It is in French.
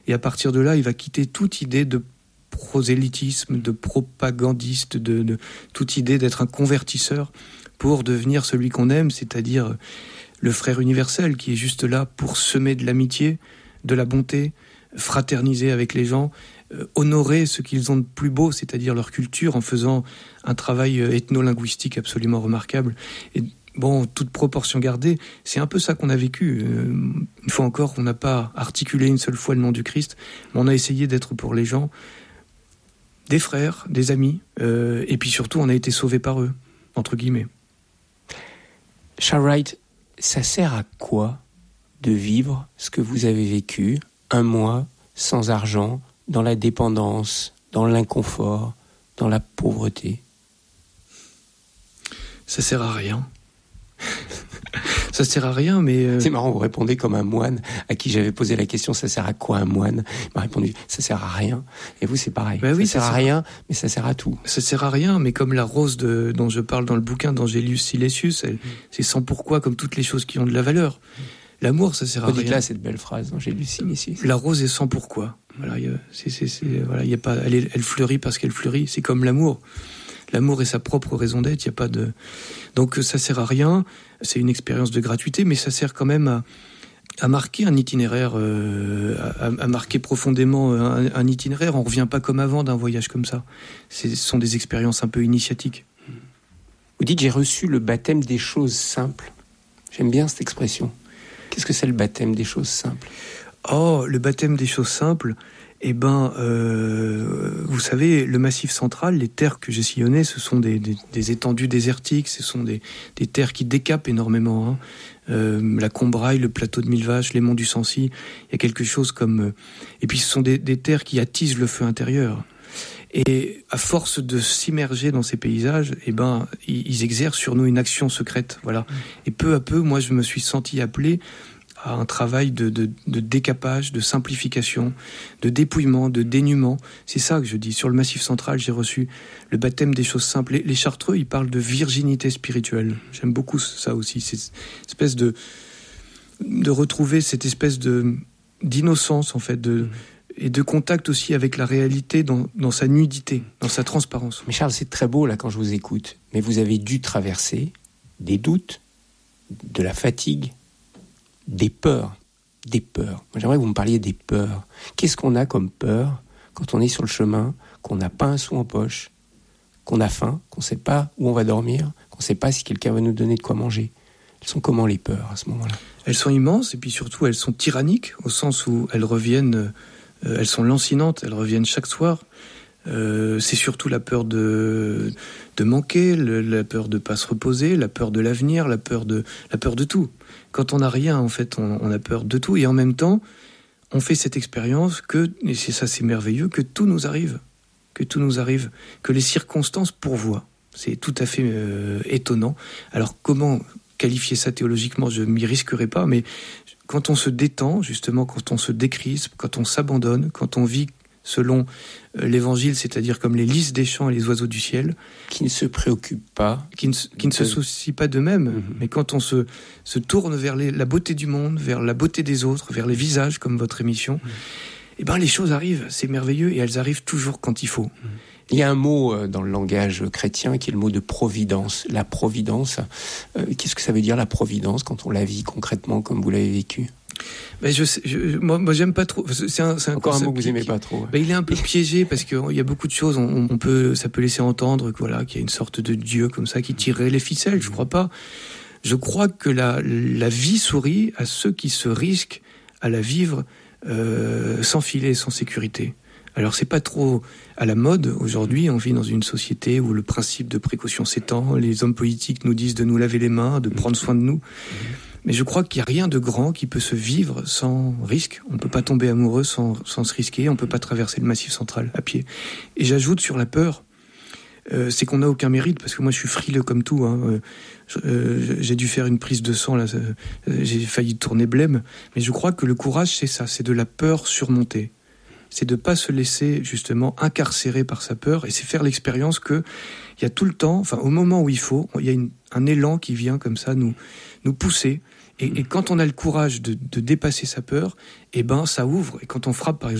Et à partir de là, il va quitter toute idée de prosélytisme, de propagandiste, de toute idée d'être un convertisseur pour devenir celui qu'on aime, c'est-à-dire le frère universel qui est juste là pour semer de l'amitié, de la bonté, fraterniser avec les gens, honorer ce qu'ils ont de plus beau, c'est-à-dire leur culture, en faisant un travail ethno-linguistique absolument remarquable. Et bon, toute proportion gardée, c'est un peu ça qu'on a vécu. Une fois encore, on n'a pas articulé une seule fois le nom du Christ, mais on a essayé d'être pour les gens des frères, des amis, et puis surtout, on a été sauvés par eux, entre guillemets. Charles Wright, ça sert à quoi de vivre ce que vous avez vécu, un mois sans argent, dans la dépendance, dans l'inconfort, dans la pauvreté? Ça sert à rien. Ça sert à rien, mais... C'est marrant, vous répondez comme un moine à qui j'avais posé la question, ça sert à quoi un moine? Il m'a répondu, ça sert à rien. Et vous, c'est pareil. Oui, ça sert à rien, mais ça sert à tout. Ça sert à rien, mais comme la rose dont je parle dans le bouquin d'Angelius Silesius, c'est sans pourquoi, comme toutes les choses qui ont de la valeur. L'amour, ça sert à rien. Dites-là cette belle phrase d'Angelius Silesius. La rose est sans pourquoi. Voilà, voilà, y a pas, elle fleurit parce qu'elle fleurit. C'est comme l'amour. L'amour est sa propre raison d'être. Il y a pas de. Donc ça sert à rien. C'est une expérience de gratuité, mais ça sert quand même à marquer un itinéraire, à marquer profondément un itinéraire. On revient pas comme avant d'un voyage comme ça. Ce sont des expériences un peu initiatiques. Vous dites j'ai reçu le baptême des choses simples. J'aime bien cette expression. Qu'est-ce que c'est le baptême des choses simples? Oh, le baptême des choses simples, eh ben, vous savez, le Massif central, les terres que j'ai sillonnées, ce sont des étendues désertiques, ce sont des terres qui décapent énormément. La Combraille, le plateau de Millevaches, les monts du Sancy, il y a quelque chose comme... Et puis ce sont des terres qui attisent le feu intérieur. Et à force de s'immerger dans ces paysages, eh ben, ils exercent sur nous une action secrète. Voilà. Et peu à peu, moi, je me suis senti appelé à un travail de décapage, de simplification, de dépouillement, de dénuement. C'est ça que je dis. Sur le Massif central, j'ai reçu le baptême des choses simples. Les Chartreux, ils parlent de virginité spirituelle. J'aime beaucoup ça aussi. C'est cette espèce de retrouver cette espèce d'innocence, en fait, et de contact aussi avec la réalité dans sa nudité, dans sa transparence. Mais Charles, c'est très beau là quand je vous écoute, mais vous avez dû traverser des doutes, de la fatigue, des peurs. Moi, j'aimerais que vous me parliez des peurs. Qu'est-ce qu'on a comme peur quand on est sur le chemin, qu'on n'a pas un sou en poche, qu'on a faim, qu'on ne sait pas où on va dormir, qu'on ne sait pas si quelqu'un va nous donner de quoi manger? Elles sont comment les peurs à ce moment-là? Elles sont immenses et puis surtout elles sont tyranniques au sens où elles reviennent... elles sont lancinantes, elles reviennent chaque soir. C'est surtout la peur de manquer, la peur de pas se reposer, la peur de l'avenir, la peur de tout. Quand on n'a rien, en fait, on a peur de tout. Et en même temps, on fait cette expérience et c'est merveilleux, que tout nous arrive, que les circonstances pourvoient. C'est tout à fait étonnant. Alors comment qualifier ça théologiquement, je m'y risquerai pas, mais quand on se détend, justement, quand on se décrispe, quand on s'abandonne, quand on vit selon l'évangile, c'est-à-dire comme les lys des champs et les oiseaux du ciel, qui ne se préoccupent pas, qui ne se soucient pas d'eux-mêmes, mais quand on se tourne vers la beauté du monde, vers la beauté des autres, vers les visages, comme votre émission, eh ben les choses arrivent, c'est merveilleux, et elles arrivent toujours quand il faut. Il y a un mot dans le langage chrétien qui est le mot de providence. La providence, qu'est-ce que ça veut dire la providence quand on la vit concrètement comme vous l'avez vécu? Ben moi j'aime pas trop. C'est encore un mot que vous aimez pas trop. Ben il est un peu piégé parce qu'il y a beaucoup de choses. Ça peut laisser entendre qu'il y a une sorte de Dieu comme ça qui tirerait les ficelles. Je crois pas. Je crois que la vie sourit à ceux qui se risquent à la vivre sans filet, sans sécurité. Alors c'est pas trop à la mode aujourd'hui, on vit dans une société où le principe de précaution s'étend, les hommes politiques nous disent de nous laver les mains, de prendre soin de nous. Mais je crois qu'il n'y a rien de grand qui peut se vivre sans risque. On ne peut pas tomber amoureux sans se risquer, on ne peut pas traverser le Massif central à pied. Et j'ajoute sur la peur, c'est qu'on n'a aucun mérite, parce que moi je suis frileux comme tout. J'ai dû faire une prise de sang, là, j'ai failli tourner blême. Mais je crois que le courage c'est ça, c'est de la peur surmontée. C'est de ne pas se laisser justement incarcérer par sa peur, et c'est faire l'expérience qu'il y a tout le temps, au moment où il faut, il y a un élan qui vient comme ça nous pousser. Et quand on a le courage de dépasser sa peur, eh ben ça ouvre. Et quand on frappe par exemple